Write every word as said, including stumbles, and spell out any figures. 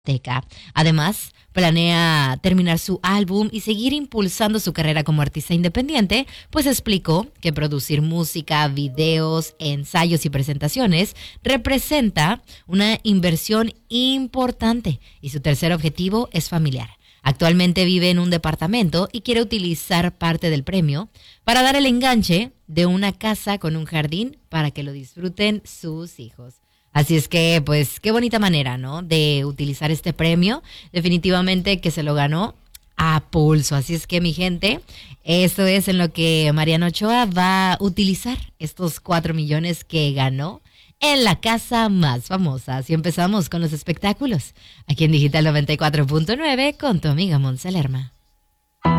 Teca. Además, planea terminar su álbum y seguir impulsando su carrera como artista independiente, pues explicó que producir música, videos, ensayos y presentaciones representa una inversión importante y su tercer objetivo es familiar. Actualmente vive en un departamento y quiere utilizar parte del premio para dar el enganche de una casa con un jardín para que lo disfruten sus hijos. Así es que, pues, qué bonita manera, ¿no?, de utilizar este premio. Definitivamente que se lo ganó a pulso. Así es que, mi gente, esto es en lo que Mariana Ochoa va a utilizar estos cuatro millones que ganó en la casa más famosa. Así empezamos con los espectáculos. Aquí en Digital noventa y cuatro punto nueve con tu amiga Montse Lerma.